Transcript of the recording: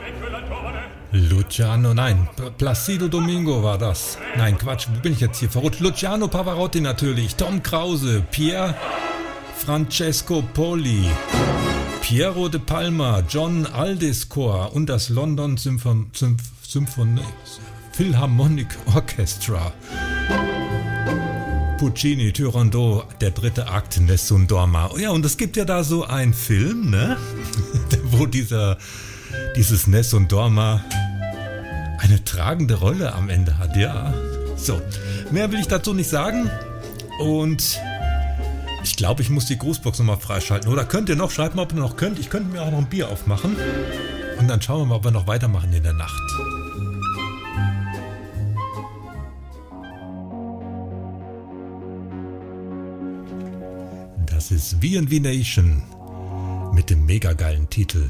Luciano, nein, Placido Domingo war das. Nein, Quatsch, wo bin ich jetzt hier verrutscht? Luciano Pavarotti natürlich, Tom Krause, Pier Francesco Poli, Piero de Palma, John Aldiscore und das London Philharmonic Orchestra. Puccini, Turandot, der dritte Akt, Nessun Dorma. Ja, und es gibt ja da so einen Film, ne? Wo dieses Nessun Dorma eine tragende Rolle am Ende hat, ja. So, mehr will ich dazu nicht sagen. Und ich glaube, ich muss die Grußbox nochmal freischalten. Oder könnt ihr noch, schreibt mal, ob ihr noch könnt. Ich könnte mir auch noch ein Bier aufmachen. Und dann schauen wir mal, ob wir noch weitermachen in der Nacht. Das ist V&V Nation mit dem mega geilen Titel